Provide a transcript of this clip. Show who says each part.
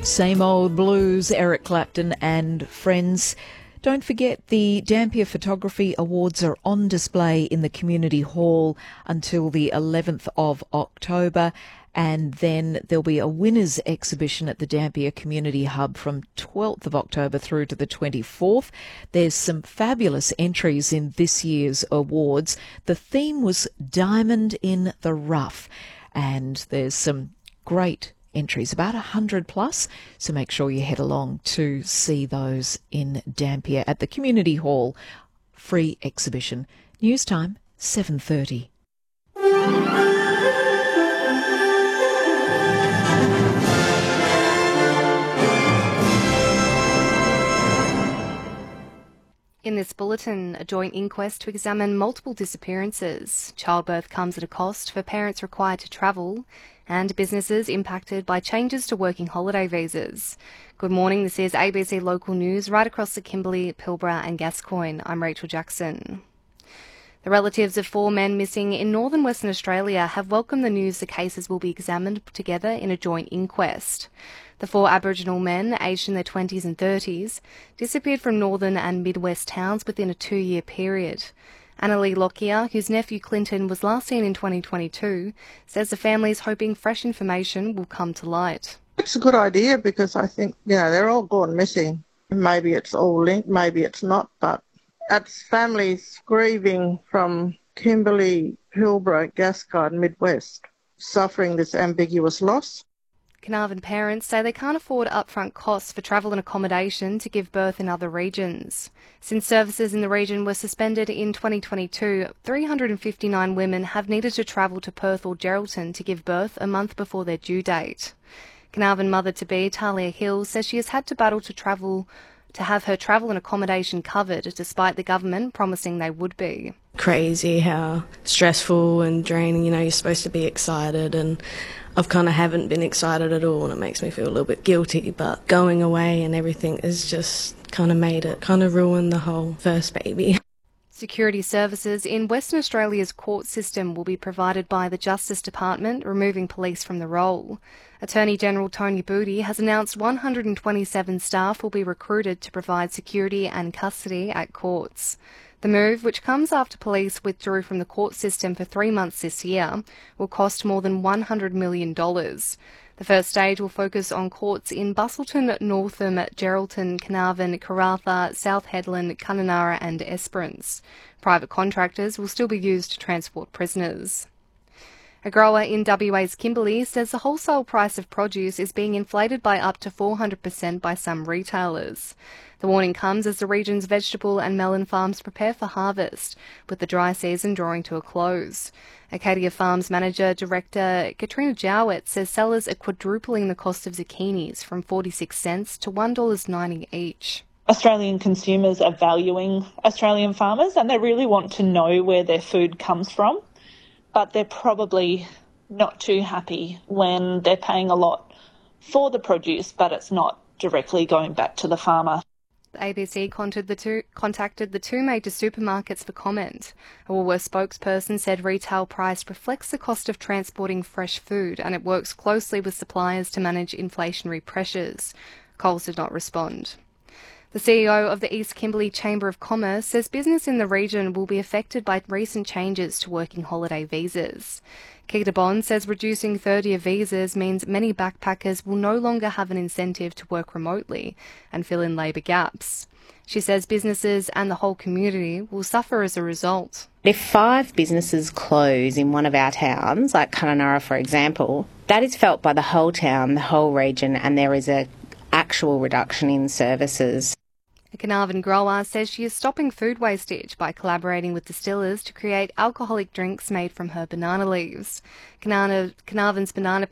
Speaker 1: Same old blues, Eric Clapton and friends. Don't forget the Dampier Photography Awards are on display in the Community Hall until the 11th of October. And then there'll be a winners exhibition at the Dampier Community Hub from 12th of October through to the 24th. There's some fabulous entries in this year's awards. The theme was Diamond in the Rough, and there's some great entries, about 100 plus, so make sure you head along to see those in Dampier at the Community Hall. Free exhibition. News time, 7:30.
Speaker 2: In this bulletin, a joint inquest to examine multiple disappearances. Childbirth comes at a cost for parents required to travel, and businesses impacted by changes to working holiday visas. Good morning, this is ABC Local News right across the Kimberley, Pilbara and Gascoyne. I'm Rachel Jackson. The relatives of 4 men missing in northern Western Australia have welcomed the news the cases will be examined together in a joint inquest. The 4 Aboriginal men, aged in their 20s and 30s, disappeared from northern and midwest towns within a 2-year period. Annalie Lockyer, whose nephew Clinton was last seen in 2022, says the family is hoping fresh information will come to light.
Speaker 3: It's a good idea because I think, they're all gone missing. Maybe it's all linked, maybe it's not, but it's families grieving from Kimberley, Pilbara, Gascoyne, Midwest, suffering this ambiguous loss.
Speaker 2: Carnarvon parents say they can't afford upfront costs for travel and accommodation to give birth in other regions. Since services in the region were suspended in 2022, 359 women have needed to travel to Perth or Geraldton to give birth a month before their due date. Carnarvon mother-to-be Talia Hill says she has had to battle to have her travel and accommodation covered, despite the government promising they would be.
Speaker 4: Crazy how stressful and draining, you're supposed to be excited, and I've kind of haven't been excited at all, and it makes me feel a little bit guilty, but going away and everything has just kind of ruined the whole first baby.
Speaker 2: Security services in Western Australia's court system will be provided by the Justice Department, removing police from the role. Attorney General Tony Booty has announced 127 staff will be recruited to provide security and custody at courts. The move, which comes after police withdrew from the court system for 3 months this year, will cost more than $100 million. The first stage will focus on courts in Busselton, Northam, Geraldton, Carnarvon, Karratha, South Hedland, Kununurra and Esperance. Private contractors will still be used to transport prisoners. A grower in WA's Kimberley says the wholesale price of produce is being inflated by up to 400% by some retailers. The warning comes as the region's vegetable and melon farms prepare for harvest, with the dry season drawing to a close. Acadia Farms Manager Director Katrina Jowett says sellers are quadrupling the cost of zucchinis from 46 cents to $1.90 each.
Speaker 5: Australian consumers are valuing Australian farmers and they really want to know where their food comes from, but they're probably not too happy when they're paying a lot for the produce, but it's not directly going back to the farmer.
Speaker 2: The ABC contacted the 2 major supermarkets for comment. A Woolworths spokesperson said retail price reflects the cost of transporting fresh food and it works closely with suppliers to manage inflationary pressures. Coles did not respond. The CEO of the East Kimberley Chamber of Commerce says business in the region will be affected by recent changes to working holiday visas. Keita Bond says reducing third-year visas means many backpackers will no longer have an incentive to work remotely and fill in labour gaps. She says businesses and the whole community will suffer as a result.
Speaker 6: If 5 businesses close in one of our towns, like Kununurra for example, that is felt by the whole town, the whole region, and there is an actual reduction in services.
Speaker 2: A Carnarvon grower says she is stopping food wastage by collaborating with distillers to create alcoholic drinks made from her banana leaves. Carnarvon's banana